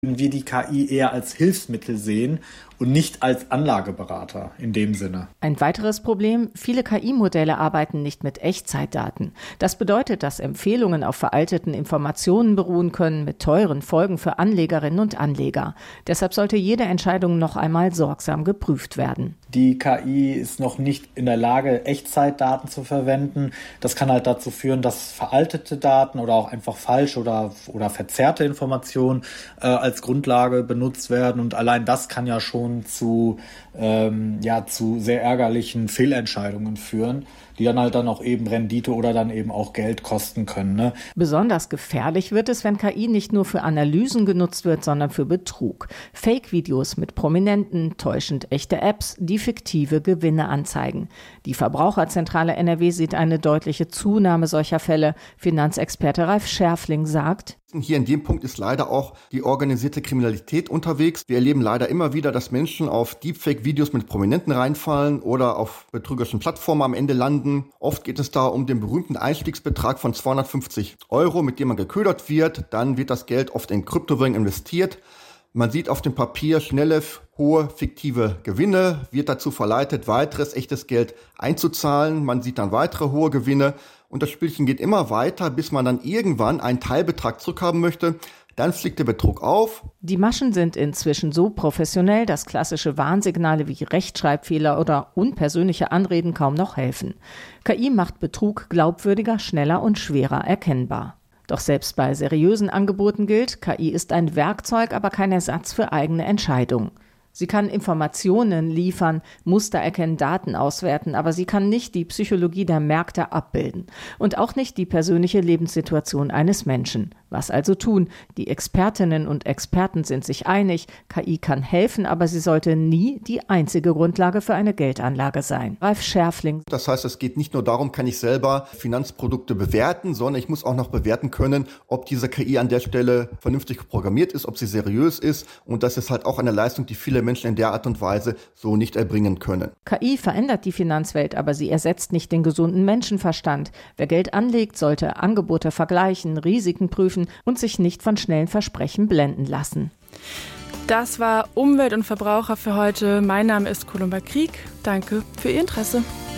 wir die KI eher als Hilfsmittel sehen und nicht als Anlageberater in dem Sinne. Ein weiteres Problem: viele KI-Modelle arbeiten nicht mit Echtzeitdaten. Das bedeutet, dass Empfehlungen auf veralteten Informationen beruhen können, mit teuren Folgen für Anlegerinnen und Anleger. Deshalb sollte jede Entscheidung noch einmal sorgsam geprüft werden. Die KI ist noch nicht in der Lage, Echtzeitdaten zu verwenden. Das kann halt dazu führen, dass veraltete Daten oder auch einfach falsche oder verzerrte Informationen als Grundlage benutzt werden. Und allein das kann ja schon zu sehr ärgerlichen Fehlentscheidungen führen, die dann halt auch eben Rendite oder dann eben auch Geld kosten können. Ne? Besonders gefährlich wird es, wenn KI nicht nur für Analysen genutzt wird, sondern für Betrug. Fake-Videos mit Prominenten, täuschend echte Apps, die fiktive Gewinne anzeigen. Die Verbraucherzentrale NRW sieht eine deutliche Zunahme solcher Fälle. Finanzexperte Ralf Scherfling sagt: Hier in dem Punkt ist leider auch die organisierte Kriminalität unterwegs. Wir erleben leider immer wieder, dass Menschen auf Deepfake-Videos mit Prominenten reinfallen oder auf betrügerischen Plattformen am Ende landen. Oft geht es da um den berühmten Einstiegsbetrag von 250 €, mit dem man geködert wird. Dann wird das Geld oft in Kryptowährungen investiert. Man sieht auf dem Papier schnelle, hohe, fiktive Gewinne, wird dazu verleitet, weiteres echtes Geld einzuzahlen. Man sieht dann weitere hohe Gewinne und das Spielchen geht immer weiter, bis man dann irgendwann einen Teilbetrag zurückhaben möchte. Dann fliegt der Betrug auf. Die Maschen sind inzwischen so professionell, dass klassische Warnsignale wie Rechtschreibfehler oder unpersönliche Anreden kaum noch helfen. KI macht Betrug glaubwürdiger, schneller und schwerer erkennbar. Doch selbst bei seriösen Angeboten gilt: KI ist ein Werkzeug, aber kein Ersatz für eigene Entscheidungen. Sie kann Informationen liefern, Muster erkennen, Daten auswerten, aber sie kann nicht die Psychologie der Märkte abbilden und auch nicht die persönliche Lebenssituation eines Menschen. Was also tun? Die Expertinnen und Experten sind sich einig: KI kann helfen, aber sie sollte nie die einzige Grundlage für eine Geldanlage sein. Ralf Scherfling. Das heißt, es geht nicht nur darum, kann ich selber Finanzprodukte bewerten, sondern ich muss auch noch bewerten können, ob diese KI an der Stelle vernünftig programmiert ist, ob sie seriös ist, und das ist halt auch eine Leistung, die viele Menschen in der Art und Weise so nicht erbringen können. KI verändert die Finanzwelt, aber sie ersetzt nicht den gesunden Menschenverstand. Wer Geld anlegt, sollte Angebote vergleichen, Risiken prüfen und sich nicht von schnellen Versprechen blenden lassen. Das war Umwelt und Verbraucher für heute. Mein Name ist Columba Krieg. Danke für Ihr Interesse.